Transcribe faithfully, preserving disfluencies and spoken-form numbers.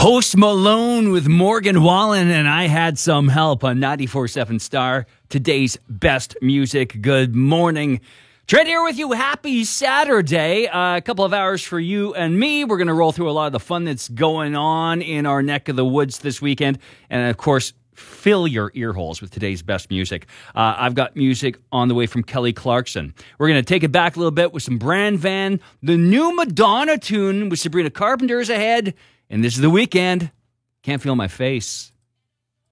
Post Malone with Morgan Wallen, and I Had Some Help on ninety-four point seven Star, today's best music. Good morning. Trent here with you. Happy Saturday. Uh, a couple of hours for you and me. We're going to roll through a lot of the fun that's going on in our neck of the woods this weekend. And, of course, fill your ear holes with today's best music. Uh, I've got music on the way from Kelly Clarkson. We're going to take it back a little bit with some Brand Van. The new Madonna tune with Sabrina Carpenter is ahead. And this is The Weeknd. Can't Feel My Face.